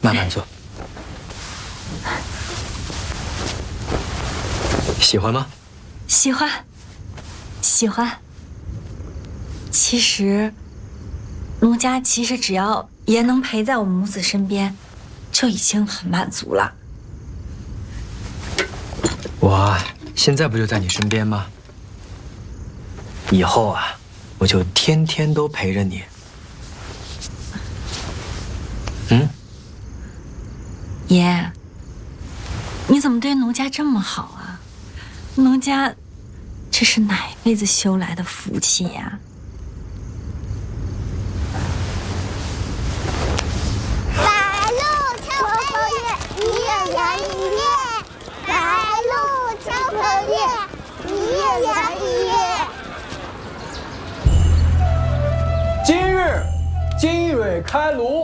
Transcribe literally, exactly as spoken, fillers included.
慢慢坐。喜欢吗？ 喜欢，喜欢。其实，奴家其实只要爷能陪在我母子身边，就已经很满足了。 我现在不就在你身边吗？以后啊，我就天天都陪着你。嗯， 爷，你怎么对奴家这么好啊？奴家这是哪辈子修来的福气呀？ 白鹿敲可月，一月圆一月。白鹿敲可月，一月圆一月。 今日金蕊开炉，